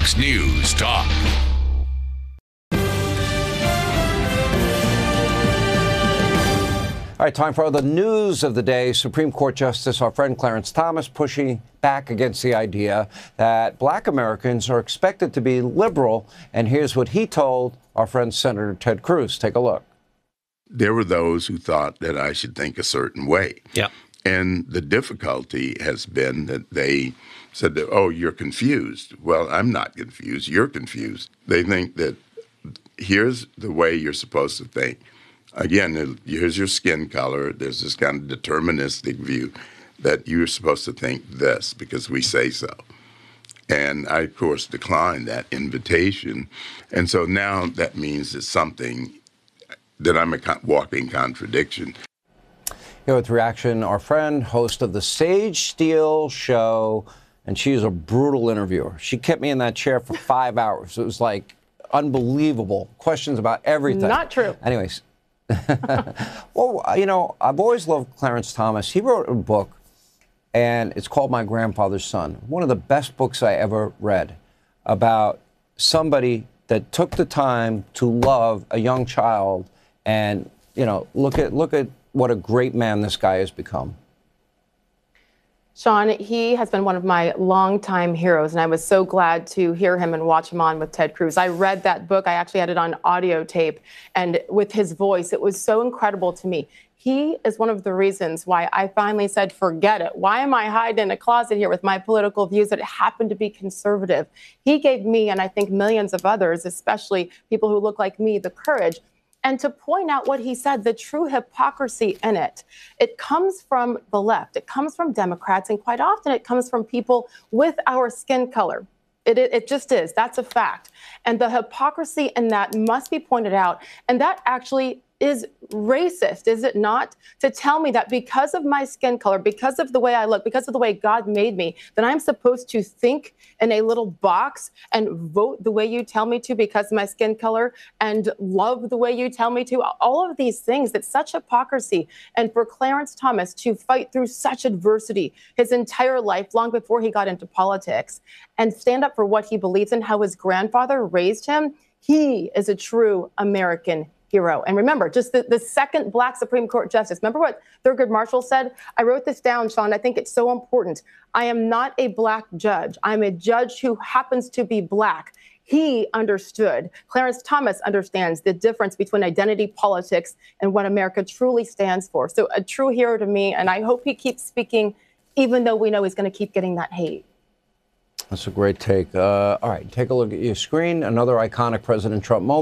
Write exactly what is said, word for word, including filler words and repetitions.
Fox News Talk. All right, time for the news of the day. Supreme Court Justice, our friend Clarence Thomas, pushing back against the idea that black Americans are expected to be liberal. And here's what he told our friend Senator Ted Cruz. Take a look. There were those who thought that I should think a certain way. Yeah. And the difficulty has been that they said that, oh, you're confused. Well, I'm not confused. You're confused. They think that here's the way you're supposed to think. Again, here's your skin color. There's this kind of deterministic view that you're supposed to think this because we say so. And I, of course, declined that invitation. And so now that means it's something that I'm a walking contradiction. Here with reaction, our friend, host of the Sage Steele Show, and she's a brutal interviewer. She kept me in that chair for five hours. It was like unbelievable. Questions about everything. Not true. Anyways. Well, you know, I've always loved Clarence Thomas. He wrote a book, and it's called My Grandfather's Son. One of the best books I ever read about somebody that took the time to love a young child, and you know, look at look at what a great man this guy has become. Sean, he has been one of my longtime heroes, and I was so glad to hear him and watch him on with Ted Cruz. I read that book. I actually had it on audio tape, and with his voice, it was so incredible to me. He is one of the reasons why I finally said, forget it. Why am I hiding in a closet here with my political views that happen to be conservative? He gave me, and I think millions of others, especially people who look like me, the courage and to point out what he said, the true hypocrisy in it. It comes from the left. It comes from Democrats, and quite often it comes from people with our skin color. It, it, it just is. That's a fact. And the hypocrisy in that must be pointed out. And that actually is racist, is it not? To tell me that because of my skin color, because of the way I look, because of the way God made me, that I'm supposed to think in a little box and vote the way you tell me to because of my skin color and love the way you tell me to. All of these things, it's such hypocrisy. And for Clarence Thomas to fight through such adversity his entire life, long before he got into politics, and stand up for what he believes in, how his grandfather raised him, he is a true American hero. And remember, just the, the second black Supreme Court justice. Remember what Thurgood Marshall said? I wrote this down, Sean. I think it's so important. I am not a black judge. I'm a judge who happens to be black. He understood. Clarence Thomas understands the difference between identity politics and what America truly stands for. So a true hero to me, and I hope he keeps speaking, even though we know he's going to keep getting that hate. That's a great take. Uh, all right, take a look at your screen. Another iconic President Trump moment.